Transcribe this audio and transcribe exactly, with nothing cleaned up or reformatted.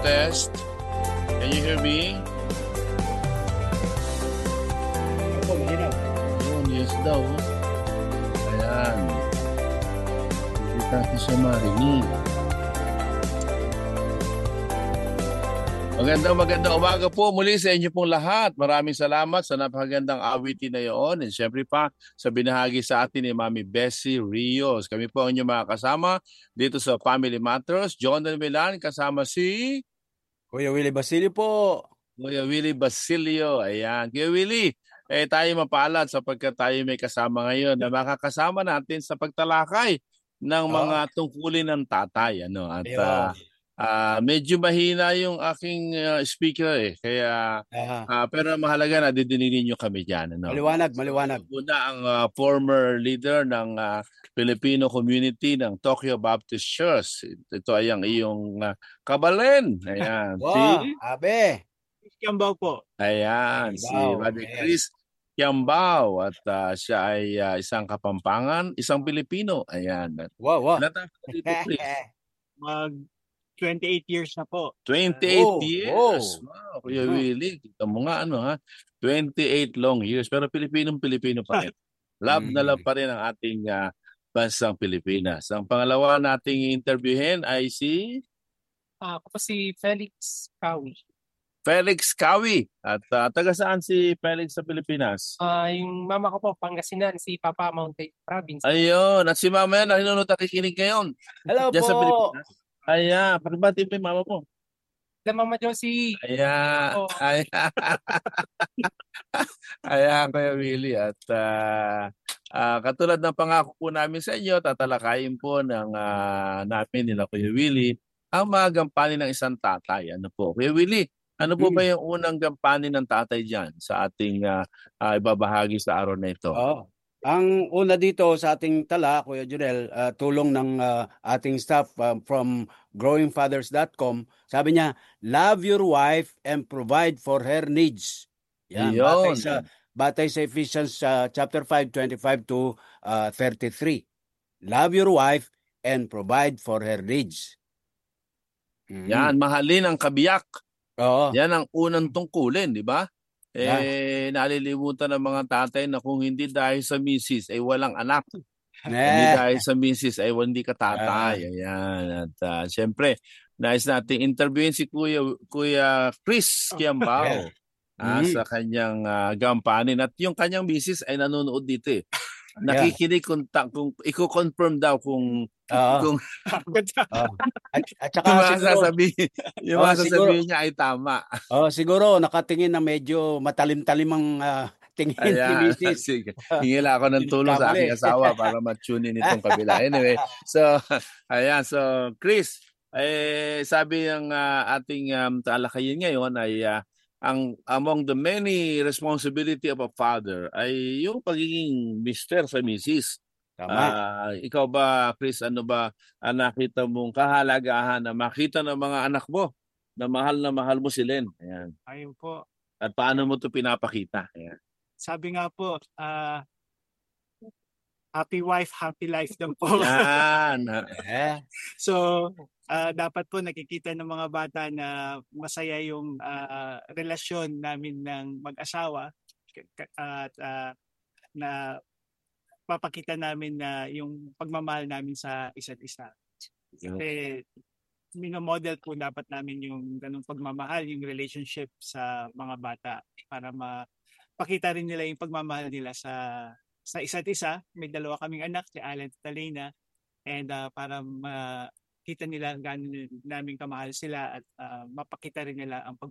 Test. Can you hear me? Opo, malinaw. Yun, yes daw. Ayan. Hindi natin siya marinig. Magandang magandang umaga po muli sa inyo pong lahat. Maraming salamat sa napakagandang awitin na iyon. And syempre pa sa binahagi sa atin ni Mami Bessie Rios. Kami po ang inyong mga kasama dito sa Family Matters. John Dan Milan kasama si Kuya Willie Basilio po. Kuya Willie Basilio. Ayan. Kuya Willie, eh, tayo mapalad sapagkat tayo may kasama ngayon na makakasama natin sa pagtalakay ng mga tungkulin ng tatay. Ano? At uh, uh, medyo mahina yung aking uh, speaker eh. Kaya, Aha. uh, pero mahalaga na didinigin nyo kami dyan. Ano? Maliwanag, maliwanag. Una ang uh, former leader ng uh, Filipino community ng Tokyo Baptist Church. Ito ay ang iyong uh, kabalen. Ayan. Wow, Si? abe. Kiambao po. Ayan, si Kiambao, Brother yes. Chris Kiambao at uh, siya ay uh, isang Kapampangan, isang Pilipino. Ayan. Wow, wow. Ilan taon ka dito, Chris? Mag twenty-eight years na po. twenty-eight Oh, years. oh. Wow, Kuya Mhm. Willie. Kita mo nga ano ha. twenty-eight long years. Pero Pilipinong-Pilipino pa rin. Love na love Mm. pa rin ang ating uh, bansang Pilipinas. Ang pangalawa nating interviewin ay si Ah, ako po si Felix Kawi. Felix Kawi. At uh, taga saan si Felix sa Pilipinas? Ah, yung mama ko po, Pangasinan, si Papa Mountain Province. Ayun. At si mama yan, nanonood at nakikinig ngayon. Hello Diyan po. sa Pilipinas. Ayan. Pagbati mo yung mama mo. The Mama Josie. Ayan. Oo. Ayan. Ayan, Kuya Willie. At uh, uh, katulad ng pangako po namin sa inyo, tatalakayin po ng uh, namin nila Kuya Willie ang mga gampanin ng isang tatay. Ano po? Kuya Willie, ano po Mm. ba yung unang gampanin ng tatay dyan sa ating uh, uh, ibabahagi sa araw na ito? Oh. Ang una dito sa ating tala, Kuya Junel, uh, tulong ng uh, ating staff uh, from growing fathers dot com, sabi niya, love your wife and provide for her needs. Yan, batay Ayun. sa, batay sa Ephesians uh, chapter five, twenty-five to uh, thirty-three. Love your wife and provide for her needs. Mhm. Yan, mahalin ang kabiyak. Oo. Yan ang unang tungkulin, di ba? Eh, nalilimutan ng mga tatay na kung hindi dahil sa misis ay walang anak. Hindi Eh. dahil sa misis ay hindi ka tatay. Ayan. At uh, siyempre, nais nating interviewin si Kuya, Kuya Chris Kiambao ah, Mhm. sa kanyang uh, gampanin. At yung kanyang misis ay nanonood dito eh. Nakikinig kung, ta- kung i-confirm daw kung Oo. kung Oh. At, at saka yung mga siguro, sasabihin, yung Oh, mga siguro. sasabihin niya ay tama. oh, siguro nakatingin na medyo matalim-talim ang ah, tingin ni Ayan. Missus Sige. Hingila ako ng tulong sa aking Kamali. asawa para ma-tune in itong kabila. Anyway, so, ayan. So, Chris, eh, sabi ng ah, ating um, talakayin ngayon ay ah, ang among the many responsibility of a father ay yung pagiging mister sa misis. Tama. Ah, ikaw ba, Chris, ano ba ang nakita mong kahalagahan na makita ng mga anak mo na mahal na mahal mo si Len? Ayan. Ayun po. At paano mo ito pinapakita? Ayan. Sabi nga po, ah, happy wife, happy life daw po. Yan. Eh, So, ah, dapat po nakikita ng mga bata na masaya yung ah, relasyon namin ng mag-asawa K- k- at ah, na papakita namin na yung pagmamahal namin sa isa't isa. Kasi minomodel po dapat namin yung ganung pagmamahal, yung relationship sa mga bata para mapakita rin nila yung pagmamahal nila sa sa isa't isa. May dalawa kaming anak, si Alan at Talena, and ah, para makita nila gaano namin kamahal sila at ah, mapakita rin nila ang pag